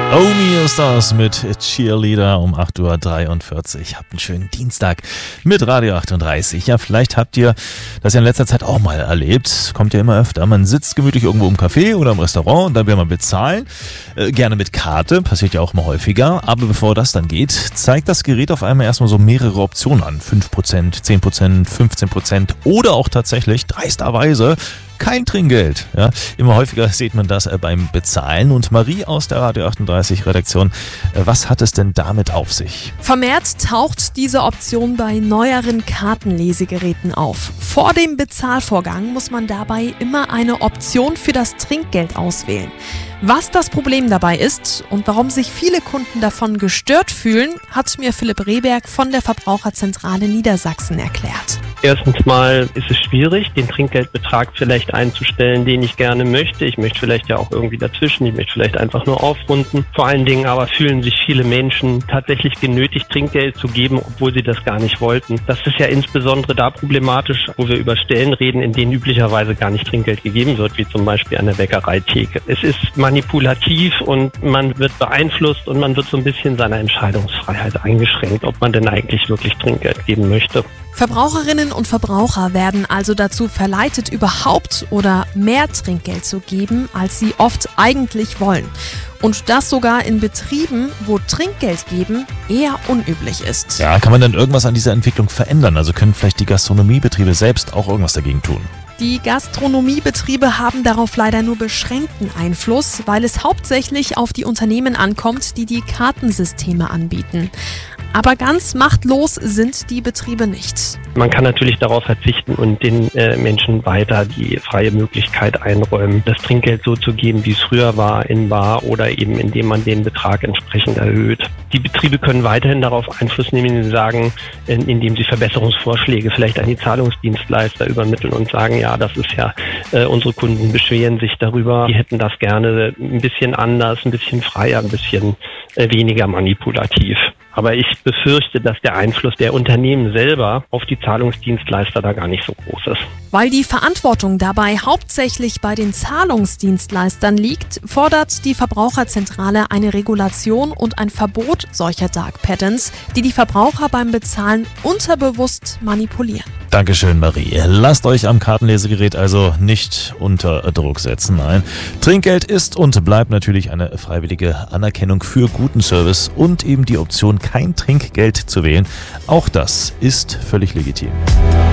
Omi ist das mit Cheerleader um 8:43 Uhr. Habt einen schönen Dienstag mit Radio 38. Ja, vielleicht habt ihr das ja in letzter Zeit auch mal erlebt. Kommt ja immer öfter. Man sitzt gemütlich irgendwo im Café oder im Restaurant und dann will man bezahlen. Gerne mit Karte, passiert ja auch mal häufiger. Aber bevor das dann geht, zeigt das Gerät auf einmal erstmal so mehrere Optionen an. 5%, 10%, 15% oder auch tatsächlich dreisterweise kein Trinkgeld. Ja, immer häufiger sieht man das beim Bezahlen. Und Marie aus der Radio 38 Redaktion, was hat es denn damit auf sich? Vermehrt taucht diese Option bei neueren Kartenlesegeräten auf. Vor dem Bezahlvorgang muss man dabei immer eine Option für das Trinkgeld auswählen. Was das Problem dabei ist und warum sich viele Kunden davon gestört fühlen, hat mir Philipp Rehberg von der Verbraucherzentrale Niedersachsen erklärt. Erstens mal ist es schwierig, den Trinkgeldbetrag vielleicht einzustellen, den ich gerne möchte. Ich möchte vielleicht ja auch irgendwie dazwischen, ich möchte vielleicht einfach nur aufrunden. Vor allen Dingen aber fühlen sich viele Menschen tatsächlich genötigt, Trinkgeld zu geben, obwohl sie das gar nicht wollten. Das ist ja insbesondere da problematisch, wo wir über Stellen reden, in denen üblicherweise gar nicht Trinkgeld gegeben wird, wie zum Beispiel an der Bäckereitheke. Es ist manipulativ und man wird beeinflusst und man wird so ein bisschen seiner Entscheidungsfreiheit eingeschränkt, ob man denn eigentlich wirklich Trinkgeld geben möchte. Verbraucherinnen und Verbraucher werden also dazu verleitet, überhaupt oder mehr Trinkgeld zu geben, als sie oft eigentlich wollen. Und das sogar in Betrieben, wo Trinkgeld geben eher unüblich ist. Ja, kann man dann irgendwas an dieser Entwicklung verändern? Also können vielleicht die Gastronomiebetriebe selbst auch irgendwas dagegen tun? Die Gastronomiebetriebe haben darauf leider nur beschränkten Einfluss, weil es hauptsächlich auf die Unternehmen ankommt, die die Kartensysteme anbieten. Aber ganz machtlos sind die Betriebe nicht. Man kann natürlich darauf verzichten und den Menschen weiter die freie Möglichkeit einräumen, das Trinkgeld so zu geben, wie es früher war, in bar oder eben indem man den Betrag entsprechend erhöht. Die Betriebe können weiterhin darauf Einfluss nehmen, indem sie sagen, indem sie Verbesserungsvorschläge vielleicht an die Zahlungsdienstleister übermitteln und sagen, ja, das ist ja, unsere Kunden beschweren sich darüber, die hätten das gerne ein bisschen anders, ein bisschen freier, ein bisschen weniger manipulativ. Aber ich befürchte, dass der Einfluss der Unternehmen selber auf die Zahlungsdienstleister da gar nicht so groß ist. Weil die Verantwortung dabei hauptsächlich bei den Zahlungsdienstleistern liegt, fordert die Verbraucherzentrale eine Regulation und ein Verbot solcher Dark Patterns, die die Verbraucher beim Bezahlen unterbewusst manipulieren. Dankeschön, Marie. Lasst euch am Kartenlesegerät also nicht unter Druck setzen. Nein, Trinkgeld ist und bleibt natürlich eine freiwillige Anerkennung für guten Service und eben die Option, kein Trinkgeld zu wählen. Auch das ist völlig legitim.